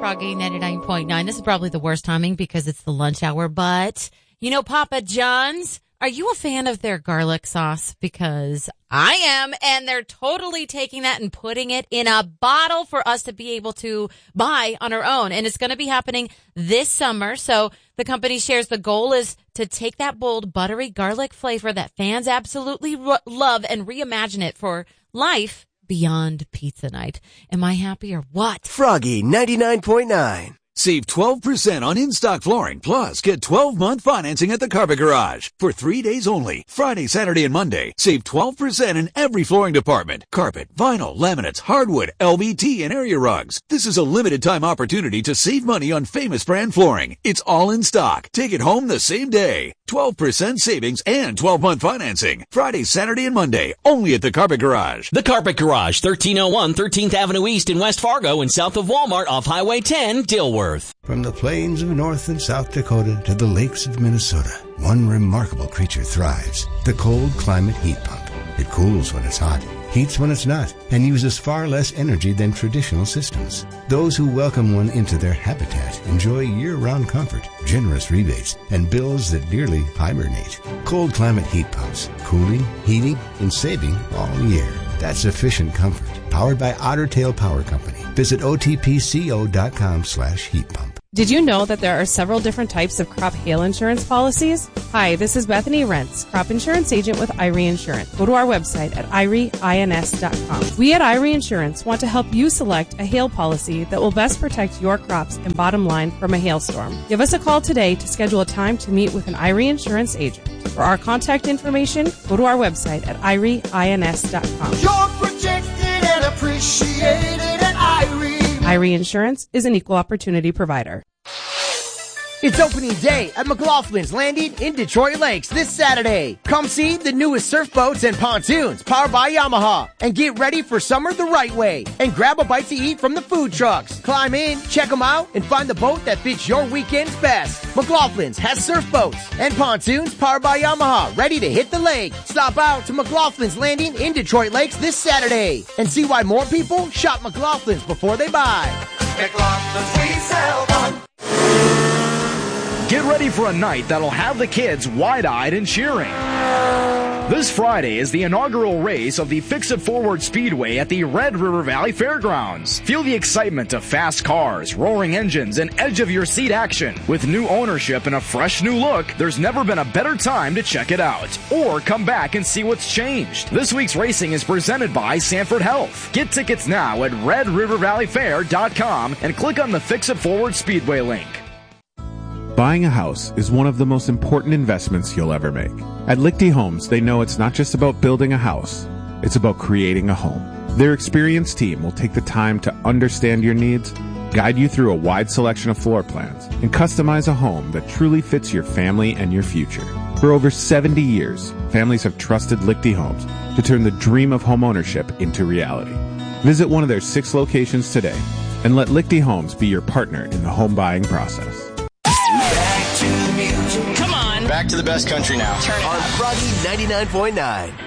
Froggy 99.9. This is probably the worst timing because it's the lunch hour, but you know Papa John's? Are you a fan of their garlic sauce? Because I am, and they're totally taking that and putting it in a bottle for us to be able to buy on our own. And it's going to be happening this summer. So the company shares the goal is to take that bold, buttery garlic flavor that fans absolutely love and reimagine it for life beyond pizza night. Am I happy or what? Froggy 99.9. Save 12% on in-stock flooring, plus get 12-month financing at the Carpet Garage. For 3 days only, Friday, Saturday, and Monday, save 12% in every flooring department. Carpet, vinyl, laminates, hardwood, LVT, and area rugs. This is a limited-time opportunity to save money on famous brand flooring. It's all in stock. Take it home the same day. 12% savings and 12-month financing. Friday, Saturday, and Monday, only at the Carpet Garage. The Carpet Garage, 1301 13th Avenue East in West Fargo and south of Walmart off Highway 10, Dilworth. From the plains of North and South Dakota to the lakes of Minnesota, one remarkable creature thrives. The cold climate heat pump. It cools when it's hot, heats when it's not, and uses far less energy than traditional systems. Those who welcome one into their habitat enjoy year-round comfort, generous rebates, and bills that nearly hibernate. Cold climate heat pumps. Cooling, heating, and saving all year. That's efficient comfort. Powered by Otter Tail Power Company. Visit otpco.com/heat pump. Did you know that there are several different types of crop hail insurance policies? Hi, this is Bethany Rentz, crop insurance agent with Irie Insurance. Go to our website at irieins.com. We at Irie Insurance want to help you select a hail policy that will best protect your crops and bottom line from a hailstorm. Give us a call today to schedule a time to meet with an Irie Insurance agent. For our contact information, go to our website at irieins.com. You're protected and appreciated at Irie. Irie Insurance is an equal opportunity provider. It's opening day at McLaughlin's Landing in Detroit Lakes this Saturday. Come see the newest surf boats and pontoons powered by Yamaha and get ready for summer the right way and grab a bite to eat from the food trucks. Climb in, check them out, and find the boat that fits your weekends best. McLaughlin's has surf boats and pontoons powered by Yamaha ready to hit the lake. Stop out to McLaughlin's Landing in Detroit Lakes this Saturday and see why more people shop McLaughlin's before they buy. McLaughlin's, we sell fun. Get ready for a night that'll have the kids wide-eyed and cheering. This Friday is the inaugural race of the Fix-It Forward Speedway at the Red River Valley Fairgrounds. Feel the excitement of fast cars, roaring engines, and edge-of-your-seat action. With new ownership and a fresh new look, there's never been a better time to check it out. Or come back and see what's changed. This week's racing is presented by Sanford Health. Get tickets now at redrivervalleyfair.com and click on the Fix-It Forward Speedway link. Buying a house is one of the most important investments you'll ever make. At Lichty Homes, they know it's not just about building a house, it's about creating a home. Their experienced team will take the time to understand your needs, guide you through a wide selection of floor plans, and customize a home that truly fits your family and your future. For over 70 years, families have trusted Lichty Homes to turn the dream of homeownership into reality. Visit one of their 6 locations today and let Lichty Homes be your partner in the home buying process. Back to the music. Come on. Back to the best country now. Turn it on up. Froggy 99.9.